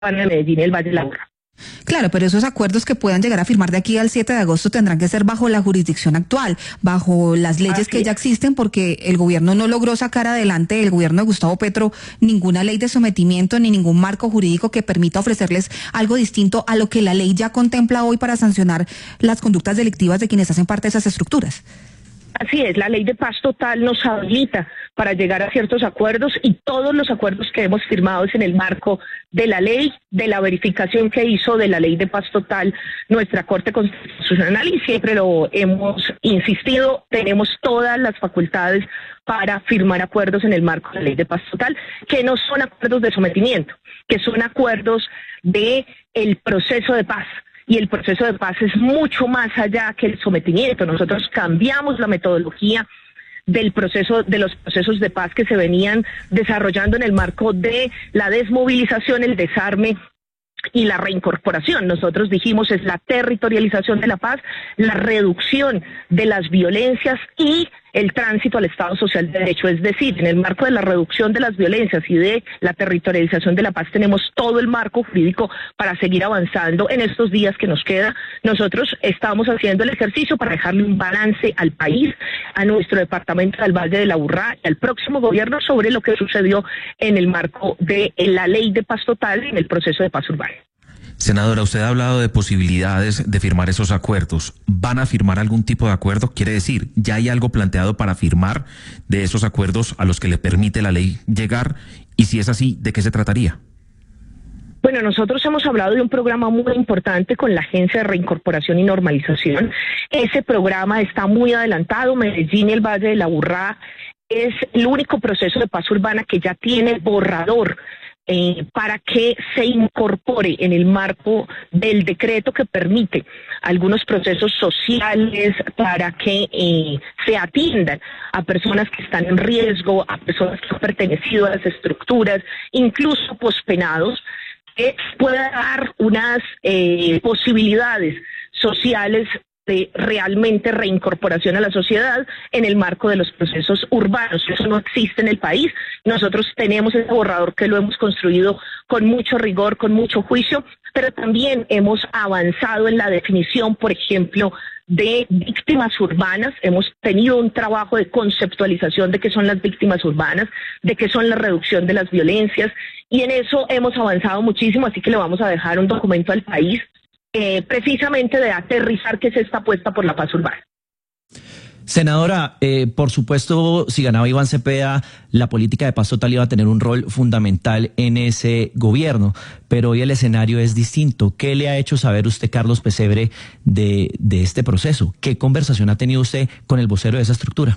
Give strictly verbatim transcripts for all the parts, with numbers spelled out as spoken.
de Medellín y el Valle de la Aburrá. Claro, pero esos acuerdos que puedan llegar a firmar de aquí al siete de agosto tendrán que ser bajo la jurisdicción actual, bajo las leyes Así que ya existen, porque el gobierno no logró sacar adelante, el gobierno de Gustavo Petro, ninguna ley de sometimiento ni ningún marco jurídico que permita ofrecerles algo distinto a lo que la ley ya contempla hoy para sancionar las conductas delictivas de quienes hacen parte de esas estructuras. Así es, la ley de paz total nos habilita para llegar a ciertos acuerdos y todos los acuerdos que hemos firmado es en el marco de la ley, de la verificación que hizo de la ley de paz total nuestra Corte Constitucional y siempre lo hemos insistido, tenemos todas las facultades para firmar acuerdos en el marco de la ley de paz total, que no son acuerdos de sometimiento, que son acuerdos de el proceso de paz. Y el proceso de paz es mucho más allá que el sometimiento. Nosotros cambiamos la metodología del proceso, de los procesos de paz que se venían desarrollando en el marco de la desmovilización, el desarme y la reincorporación. Nosotros dijimos es la territorialización de la paz, la reducción de las violencias y el tránsito al Estado Social de Derecho. Es decir, en el marco de la reducción de las violencias y de la territorialización de la paz tenemos todo el marco jurídico para seguir avanzando en estos días que nos queda. Nosotros estamos haciendo el ejercicio para dejarle un balance al país, a nuestro departamento del Valle de la Aburrá y al próximo gobierno sobre lo que sucedió en el marco de la ley de paz total en el proceso de paz urbana. Senadora, usted ha hablado de posibilidades de firmar esos acuerdos. ¿Van a firmar algún tipo de acuerdo? Quiere decir, ¿ya hay algo planteado para firmar de esos acuerdos a los que le permite la ley llegar? Y si es así, ¿de qué se trataría? Bueno, nosotros hemos hablado de un programa muy importante con la Agencia de Reincorporación y Normalización. Ese programa está muy adelantado. Medellín y el Valle de la Aburrá es el único proceso de paz urbana que ya tiene borrador Eh, para que se incorpore en el marco del decreto que permite algunos procesos sociales para que eh, se atiendan a personas que están en riesgo, a personas que han pertenecido a las estructuras, incluso pospenados, que pueda dar unas eh, posibilidades sociales de realmente reincorporación a la sociedad en el marco de los procesos urbanos. Eso no existe en el país. Nosotros tenemos ese borrador que lo hemos construido con mucho rigor, con mucho juicio, pero también hemos avanzado en la definición, por ejemplo, de víctimas urbanas. Hemos tenido un trabajo de conceptualización de qué son las víctimas urbanas, de qué son la reducción de las violencias, y en eso hemos avanzado muchísimo, así que le vamos a dejar un documento al país Eh, precisamente de aterrizar que es esta apuesta por la paz urbana. Senadora, eh, por supuesto, si ganaba Iván Cepeda, la política de paz total iba a tener un rol fundamental en ese gobierno, pero hoy el escenario es distinto. ¿Qué le ha hecho saber usted, Carlos Pesebre, de, de este proceso? ¿Qué conversación ha tenido usted con el vocero de esa estructura?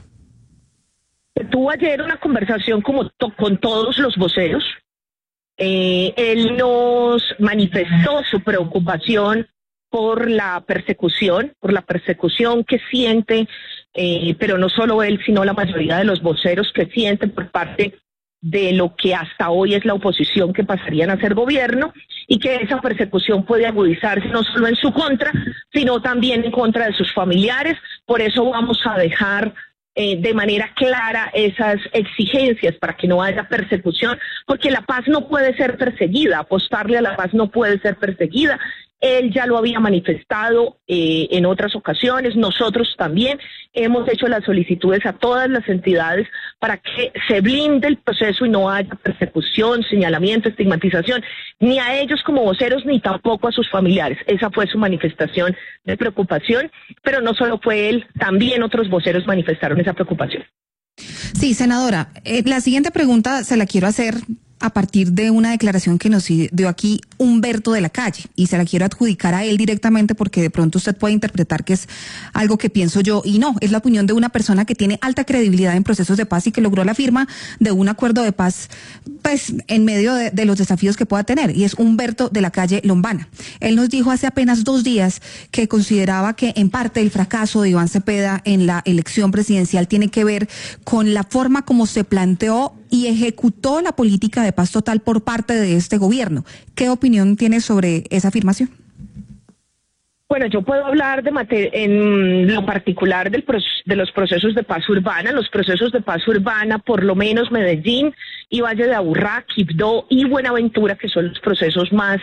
Tuvo ayer una conversación como to con todos los voceros. Eh, él nos manifestó su preocupación por la persecución, por la persecución que siente, eh, pero no solo él, sino la mayoría de los voceros que sienten por parte de lo que hasta hoy es la oposición que pasarían a ser gobierno, y que esa persecución puede agudizarse no solo en su contra, sino también en contra de sus familiares. Por eso vamos a dejar Eh, de manera clara esas exigencias para que no haya persecución, porque la paz no puede ser perseguida, apostarle a la paz no puede ser perseguida. Él ya lo había manifestado eh, en otras ocasiones, nosotros también hemos hecho las solicitudes a todas las entidades para que se blinde el proceso y no haya persecución, señalamiento, estigmatización, ni a ellos como voceros, ni tampoco a sus familiares. Esa fue su manifestación de preocupación, pero no solo fue él, también otros voceros manifestaron esa preocupación. Sí, senadora, eh, la siguiente pregunta se la quiero hacer a partir de una declaración que nos dio aquí Humberto de la Calle, y se la quiero adjudicar a él directamente porque de pronto usted puede interpretar que es algo que pienso yo, y no, es la opinión de una persona que tiene alta credibilidad en procesos de paz y que logró la firma de un acuerdo de paz pues en medio de, de los desafíos que pueda tener, y es Humberto de la Calle Lombana. Él nos dijo hace apenas dos días que consideraba que en parte el fracaso de Iván Cepeda en la elección presidencial tiene que ver con la forma como se planteó y ejecutó la política de paz total por parte de este gobierno. ¿Qué opinión tiene sobre esa afirmación? Bueno, yo puedo hablar de mater en lo particular del pro de los procesos de paz urbana. Los procesos de paz urbana, por lo menos Medellín y Valle de Aburrá, Quibdó y Buenaventura, que son los procesos más